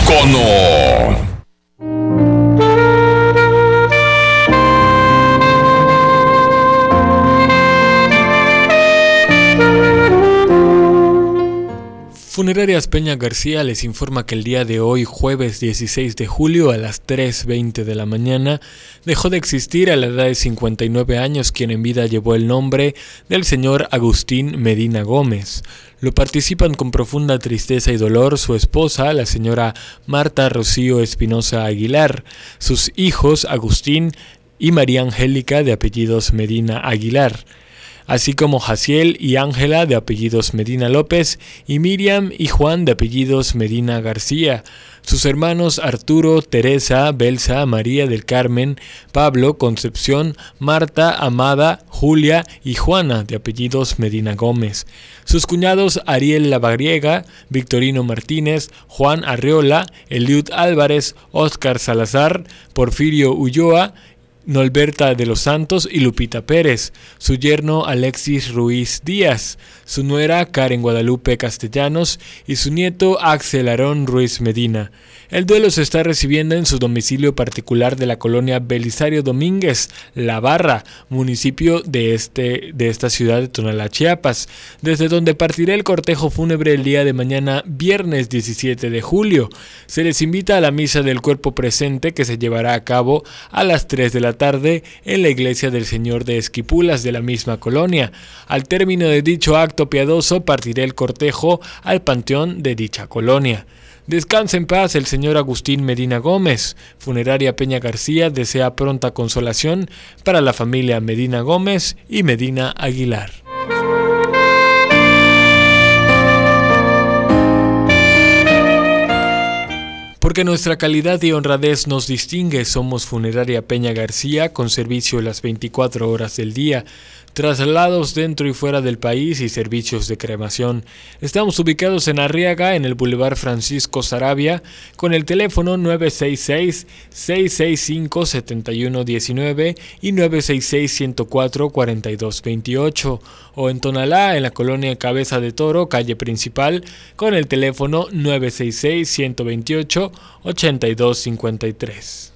Icono. Funerarias Peña García les informa que el día de hoy, jueves 16 de julio a las 3:20 de la mañana, dejó de existir a la edad de 59 años quien en vida llevó el nombre del señor Agustín Medina Gómez. Lo participan con profunda tristeza y dolor su esposa, la señora Marta Rocío Espinosa Aguilar, sus hijos Agustín y María Angélica de apellidos Medina Aguilar, así como Jaciel y Ángela de apellidos Medina López y Miriam y Juan de apellidos Medina García, sus hermanos Arturo, Teresa, Belsa, María del Carmen, Pablo, Concepción, Marta, Amada, Julia y Juana de apellidos Medina Gómez, sus cuñados Ariel Lavariega, Victorino Martínez, Juan Arreola, Eliud Álvarez, Óscar Salazar, Porfirio Ulloa, Norberta de los Santos y Lupita Pérez, su yerno Alexis Ruiz Díaz, su nuera Karen Guadalupe Castellanos y su nieto Axel Aarón Ruiz Medina. El duelo se está recibiendo en su domicilio particular de la colonia Belisario Domínguez, La Barra, municipio de esta ciudad de Tonalá, Chiapas, desde donde partirá el cortejo fúnebre el día de mañana, viernes 17 de julio. Se les invita a la misa del cuerpo presente que se llevará a cabo a las 3 de la tarde en la iglesia del Señor de Esquipulas de la misma colonia. Al término de dicho acto piadoso partirá el cortejo al panteón de dicha colonia. Descanse en paz el señor Agustín Medina Gómez. Funeraria Peña García desea pronta consolación para la familia Medina Gómez y Medina Aguilar. Porque nuestra calidad y honradez nos distingue, somos Funeraria Peña García, con servicio las 24 horas del día, traslados dentro y fuera del país y servicios de cremación. Estamos ubicados en Arriaga, en el Boulevard Francisco Saravia, con el teléfono 966-665-7119 y 966-104-4228, o en Tonalá, en la colonia Cabeza de Toro, calle principal, con el teléfono 966-128-8253.